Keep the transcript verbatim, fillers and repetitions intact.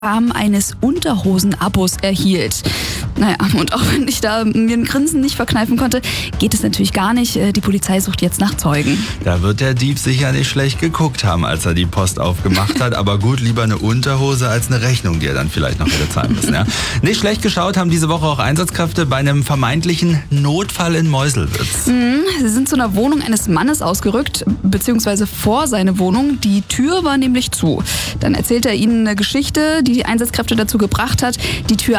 Rahmen eines Unterhosen-Abos erhielt. Naja, und auch wenn ich da mir ein Grinsen nicht verkneifen konnte, geht es natürlich gar nicht. Die Polizei sucht jetzt nach Zeugen. Da wird der Dieb sicher nicht schlecht geguckt haben, als er die Post aufgemacht hat. Aber gut, lieber eine Unterhose als eine Rechnung, die er dann vielleicht noch wieder zahlen müssen. Ja? Nicht schlecht geschaut haben diese Woche auch Einsatzkräfte bei einem vermeintlichen Notfall in Meuselwitz. Mhm, sie sind zu einer Wohnung eines Mannes ausgerückt, beziehungsweise vor seine Wohnung. Die Tür war nämlich zu. Dann erzählt er ihnen eine Geschichte, die die Einsatzkräfte dazu gebracht hat, die Tür